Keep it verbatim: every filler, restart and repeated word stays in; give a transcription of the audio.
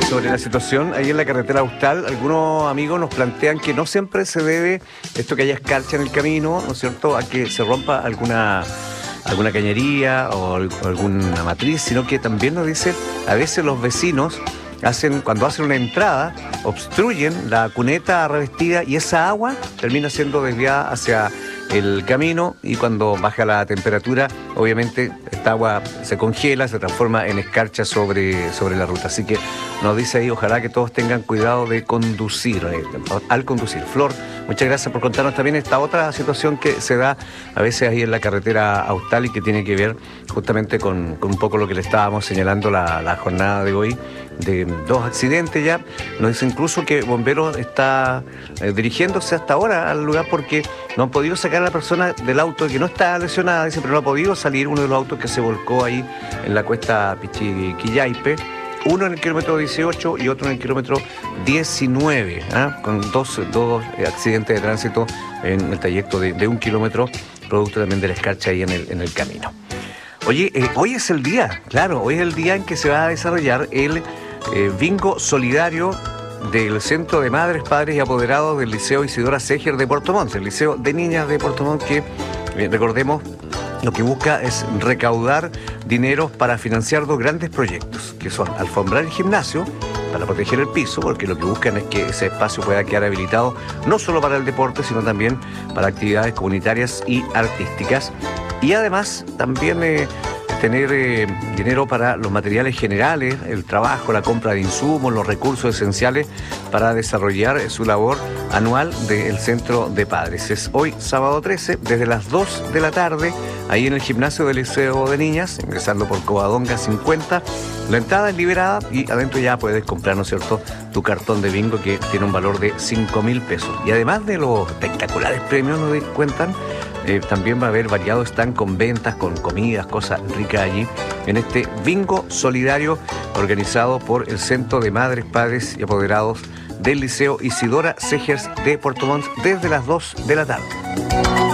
sobre la situación ahí en la carretera Austral. Algunos amigos nos plantean que no siempre se debe esto que haya escarcha en el camino, ¿no es cierto?, a que se rompa alguna, alguna cañería o alguna matriz, sino que también nos dicen, a veces los vecinos hacen, cuando hacen una entrada, obstruyen la cuneta revestida y esa agua termina siendo desviada hacia el camino, y cuando baja la temperatura, obviamente esta agua se congela, se transforma en escarcha sobre, sobre la ruta. Así que nos dice ahí, ojalá que todos tengan cuidado de conducir, eh, al conducir. Flor, muchas gracias por contarnos también esta otra situación que se da a veces ahí en la carretera Austral y que tiene que ver justamente con, con un poco lo que le estábamos señalando la, la jornada de hoy, de dos accidentes ya. Nos dice incluso que Bomberos está eh, dirigiéndose hasta ahora al lugar porque no han podido sacar a la persona del auto que no está lesionada, dice, pero no ha podido salir uno de los autos que se volcó ahí en la cuesta Pichiquillaipe, uno en el kilómetro dieciocho y otro en el kilómetro diecinueve, ¿eh? con dos, dos accidentes de tránsito en el trayecto de, de un kilómetro, producto también de la escarcha ahí en el, en el camino. Oye, eh, hoy es el día, claro, hoy es el día en que se va a desarrollar el eh, bingo solidario del Centro de Madres, Padres y Apoderados del Liceo Isidora Seger de Puerto Montt, el Liceo de Niñas de Puerto Montt, que, eh, recordemos, lo que busca es recaudar dinero para financiar dos grandes proyectos, que son alfombrar el gimnasio, para proteger el piso, porque lo que buscan es que ese espacio pueda quedar habilitado no solo para el deporte, sino también para actividades comunitarias y artísticas. Y además también eh, tener eh, dinero para los materiales generales, el trabajo, la compra de insumos, los recursos esenciales para desarrollar eh, su labor anual del Centro de Padres. Es hoy, sábado trece, desde las dos de la tarde, ahí en el gimnasio del Liceo de Niñas, ingresando por Covadonga cincuenta. La entrada es liberada y adentro ya puedes comprar, ¿no es cierto?, tu cartón de bingo que tiene un valor de cinco mil pesos. Y además de los espectaculares premios, nos cuentan, Eh, también va a haber variados stand con ventas, con comidas, cosas ricas allí, en este bingo solidario organizado por el Centro de Madres, Padres y Apoderados del Liceo Isidora Seger de Puerto Montt desde las dos de la tarde.